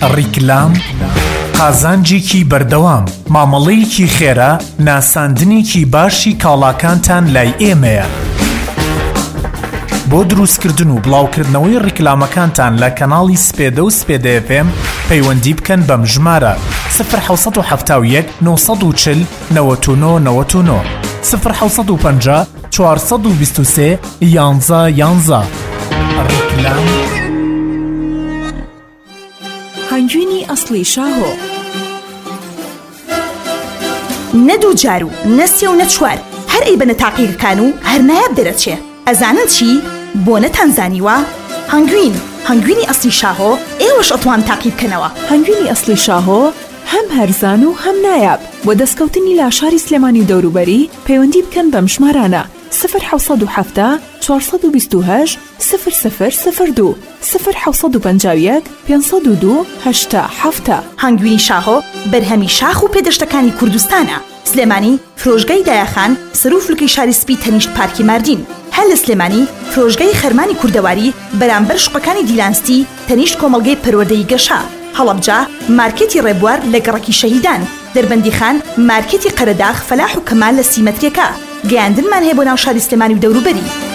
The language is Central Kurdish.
ڕیکلام قازانجێکی بەردەوام، مامەڵەیەکی خێرا، ناساندنێکی باشی کاڵاکانتان لای ئێمەیە. بۆ دروستکردن و بڵاوکردنەوەی ڕیکلامەکانتان لە کەناڵی سپێدە و سپێدە FM پەیوەندی بکەن بەم ژمارە 1970 940 99 99 1950 423 11 11. ڕیکلام. هەنگوینی ئەسڵی شاهۆ نەدوو جار و نەسێ و نەچوار هەر ئەی بەنە تاقیەکان و هەر نایاب دەرەچێ. ئەزانن چی؟ بۆ نەتانزانیوە؟ هەنگوینی ئەسڵی شاهۆ ئێوەش ئەتوان تاقی بکەنەوە. هەنگوینی ئەسڵی شاهۆ هەم هەرزان و هەم نایاب. بۆ دەستکەوتنی لاشاری سلێمانی و دەوروبەری پەیوەندی بکەن بەم ژمارانە 1970 428 0002 1950 502 8 هەنگوینی شاهۆ بەرهەمی شاخ و پێدەشتەکانی کوردستانە. سلێمانی فرۆژگای دایەخان سەر و فلکەی شاری سپی تەنیشت پارکی ماردین. هەر لە سلێمانی فرۆژگای خەرمانی کوردەواری بەرامبەر شوقەکانی دیلانستی تەنیشت کۆمەڵگەی پەروەردەی گەشا. هەڵەبجا مارکێتی ڕێبوار لە گەڕەکی شەهیدان. دەربەندی خان مارکێتی قەرەداغ فەلاح و کەمال لە سیمەتریەکە. گەیاندنمان هەیە بۆ ناو شاری سلێمانی و دەوروبەری.